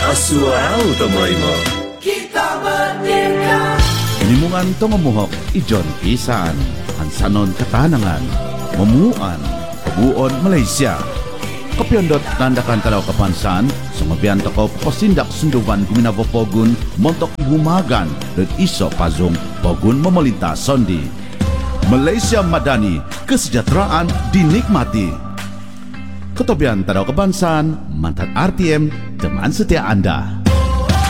Asual tamay mo. Kita merdeka. Inimungan tongomuhok ijon pisan. Ansanon katanangan. Mamuan. Buon Malaysia. Kopyondot tandakan talaw kapansan. Sumabian toko pasindak sunduban kuminavopogun. Montok ihumagan. Dan iso pazong pogun memelintas sondi. Malaysia Madani. Kesejahteraan dinikmati. Ketobian talaw kapansan. Mantan RTM. Teman setia Anda.